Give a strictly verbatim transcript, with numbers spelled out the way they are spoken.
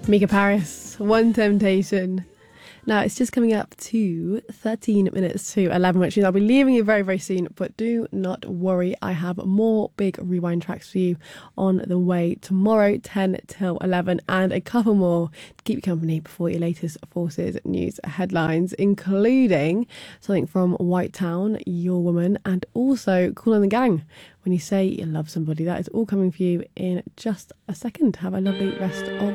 Mika Paris, One Temptation. Now, it's just coming up to thirteen minutes to eleven, which means I'll be leaving you very, very soon. But do not worry, I have more big rewind tracks for you on the way tomorrow, ten till eleven, and a couple more to keep you company before your latest Forces news headlines, including something from White Town, Your Woman, and also Kool and the Gang, When You Say You Love Somebody. That is all coming for you in just a second. Have a lovely rest of